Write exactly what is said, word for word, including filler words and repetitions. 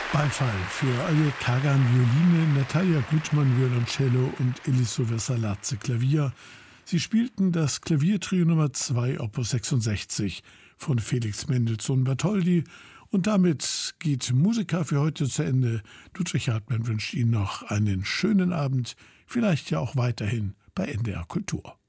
Beifall für Aje Kagan Violine, Natalia Gutmann Violoncello und Eliseo Versaladze Klavier. Sie spielten das Klaviertrio Nummer zwei Opus sechsundsechzig von Felix Mendelssohn Bartholdy. Und damit geht Musica für heute zu Ende. Ludwig Hartmann wünscht Ihnen noch einen schönen Abend, vielleicht ja auch weiterhin bei N D R Kultur.